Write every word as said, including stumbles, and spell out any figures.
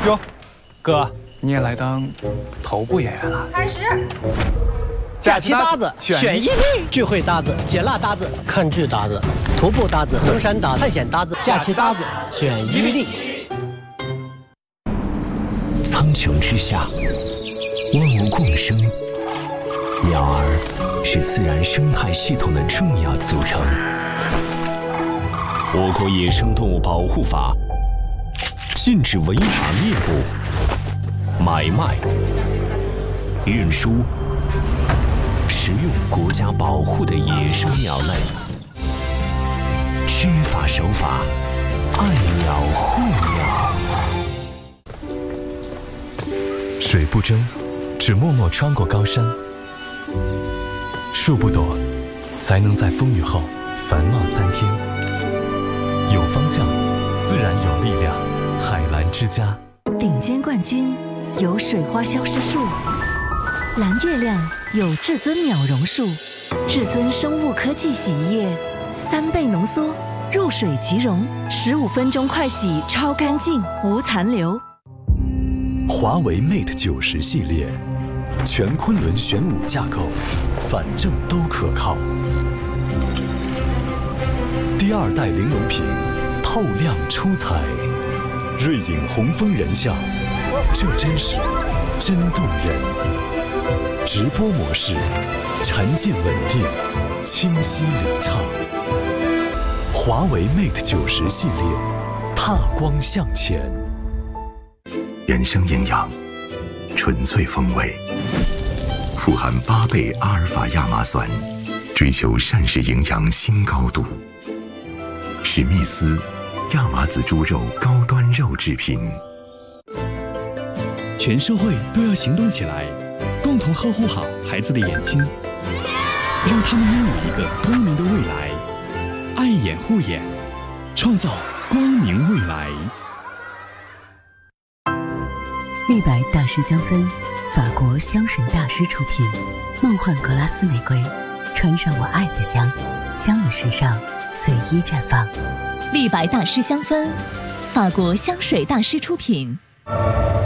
哟，哥，你也来当头部演员了？ 开始。 假期搭子选一律，聚会搭子、解辣搭子、看剧搭子、徒步搭子、登山搭子、探险搭子、假期搭子选一律。 苍穹之下，万物共生，鸟儿是自然生态系统的重要组成。我国野生动物保护法禁止违法猎捕、买卖、运输、食用国家保护的野生鸟类。知法守法，爱鸟护鸟。 水不争，只默默穿过高山；树不躲，才能在风雨后繁茂参天。有方向，自然有力量。海蓝之家顶尖冠军有水花消失术，蓝月亮有至尊秒溶术，至尊生物科技洗衣液，三倍浓缩，入水即溶，十五分钟快洗，超干净，无残留。 华为 Mate 九十系列，全昆仑玄武架构，反正都可靠。第二代玲珑屏，透亮出彩，瑞影红枫人像，这真是真动人。直播模式，沉浸稳定，清晰流畅。华为 Mate 九十系列，踏光向前。 原生营养，纯粹风味，富含八倍阿尔法亚麻酸，追求膳食营养新高度。史密斯亚麻籽猪肉高端肉制品。 全社会都要行动起来，共同呵护好孩子的眼睛，让他们拥有一个光明的未来。爱眼护眼，创造光明未来。 立白大师香氛，法国香水大师出品，梦幻格拉斯玫瑰，穿上我爱的香，香与时尚随意绽放。 立白大师香氛，法国香水大师出品。